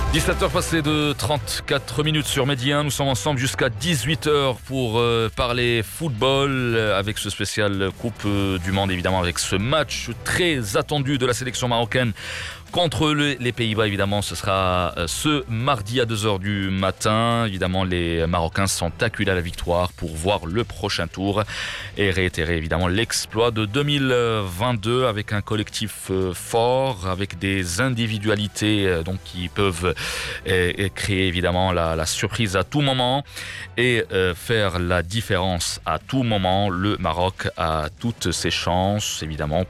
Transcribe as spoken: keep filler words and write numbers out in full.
dix-sept heures passées de trente-quatre minutes sur Média. Nous sommes ensemble jusqu'à dix-huit heures pour euh, parler football avec ce spécial Coupe du Monde, évidemment, avec ce match très attendu de la sélection marocaine contre le, les Pays-Bas. Évidemment, ce sera ce mardi à deux heures du matin. Évidemment, les Marocains sont acculés à la victoire pour voir le prochain tour et réitérer évidemment l'exploit de deux mille vingt-deux avec un collectif fort, avec des individualités donc qui peuvent et créer évidemment la, la surprise à tout moment et euh, faire la différence à tout moment. Le Maroc a toutes ses chances évidemment